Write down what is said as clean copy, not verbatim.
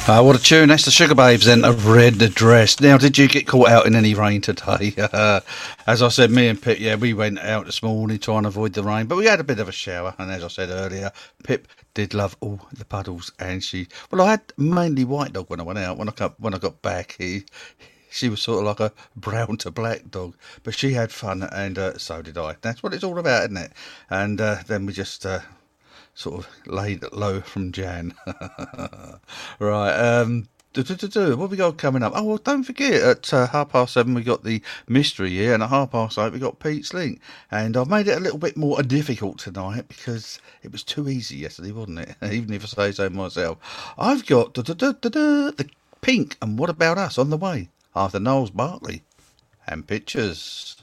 What a tune. That's the Sugar Babes then, a red dress. Now, did you get caught out in any rain today? As I said, me and Pip, we went out this morning trying to avoid the rain, but we had a bit of a shower. And as I said earlier, Pip did love all the puddles, and I had mainly white dog when I went out. When I got back, she was sort of like a brown to black dog, but she had fun, and so did I. That's what it's all about, isn't it? And then we just sort of laid low from Jan. Right. What we got coming up? Oh, well, don't forget, at 7:30 we got the mystery here, and at 8:30 we got Pete's Link. And I've made it a little bit more difficult tonight because it was too easy yesterday, wasn't it? Even if I say so myself. I've got the Pink and What About Us on the way after Knowles Barkley and Pictures.